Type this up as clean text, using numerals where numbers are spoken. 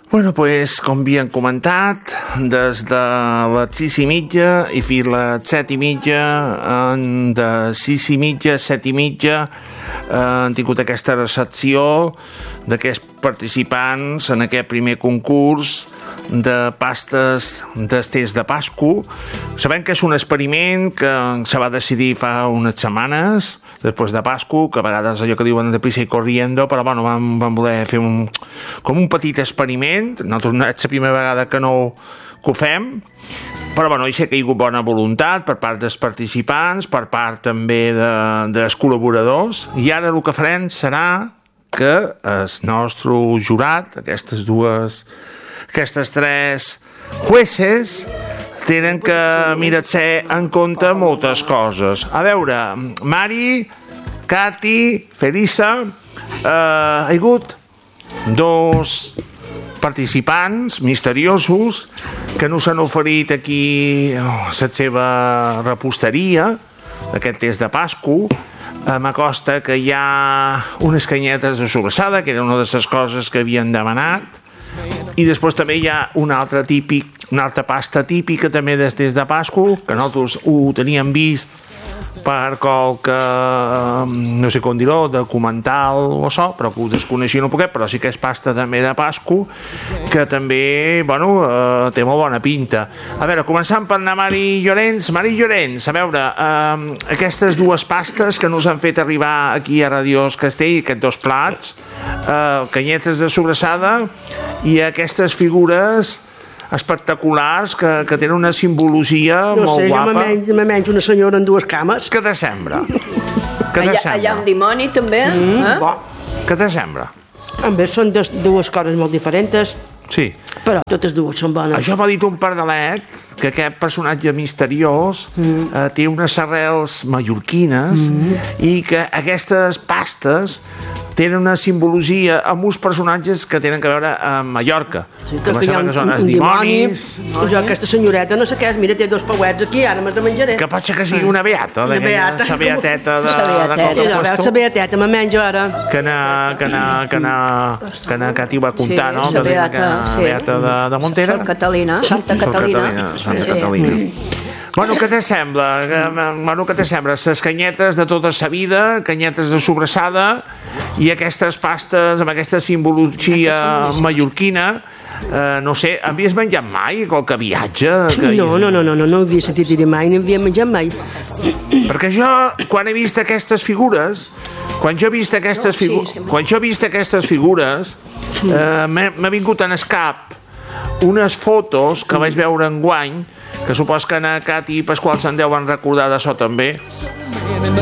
Bueno, pues, com havíem comentat, des de les 6:30 i fins a les 7:30, de 6:30 a 7:30, han tingut aquesta recepció d'aquests participants en aquest primer concurs de pastes d'esters de Pasqua. Sabem que és un experiment que se va decidir fa unes setmanes, després de Pasqua, que a vegades allò que diuen de prisa i corriendo, però bueno, vam voler fer com un petit experiment. Nosaltres és la primera vegada que ho fem, però bueno, hi ha caigut bona voluntat per part dels participants, per part també dels col·laboradors, i ara el que farem serà que el nostre jurat, aquestes tres jueces, tenen que mirar-se en compte moltes coses. A veure, Mari, Cati, Felisa, hi ha hagut dos participants misteriosos que no s'han oferit aquí la seva reposteria d'aquest test de Pasqua. M'acosta que hi ha unes canyetes de sobrassada, que era una de les coses que havien demanat, i després també hi ha una altra pasta típica també des de Pasqua, que nosaltres ho teníem vist per qualque, no sé com dir-ho, documental o això, però que ho desconeixia un poquet, però sí que és pasta també de Pasqua, que també, bueno, té molt bona pinta. A veure, començant per la Mari Llorenç. Mari Llorenç, a veure, aquestes dues pastes que nos han fet arribar aquí a Ràdio Castell, aquests dos plats, canyetes de sobrassada i aquestes figures espectaculars que tenen una simbologia molt guapa. No sé, jo me menjo una senyora amb dues cames. Què te sembla? Allà un dimoni també, Què te sembla? A més, són dues coses molt diferents. Sí. Però totes dues són bones. Això m'ha dit un pardalet, que aquest personatge misteriós té unes arrels mallorquines i que aquestes pastes tenen una simbologia amb uns personatges que tenen a veure amb Mallorca. Sí, que hi ha els dimonis. Jo aquesta senyoreta no sé què és, mira, té dos pauets aquí, ara me'ls de menjaré. Que pot ser que sigui una beata. Una beata. La beateta de la beateta, me menjo ara. Que Cati va contar, no? Sí, la beata de Montera. Santa Catalina. Bueno, què te sembla? Les canyetes de tota sa vida, canyetes de sobrassada i aquestes pastes amb aquesta simbologia mallorquina. No sé, havies menjat mai qualque viatge? No havia sentit dir mai, no havia menjat mai. Perquè jo, quan he vist aquestes figures, quan jo he vist aquestes figures, m'ha vingut en el cap unes fotos que vaig veure enguany, que supos que a Cati i Pasqual se'n deuen recordar d'això també,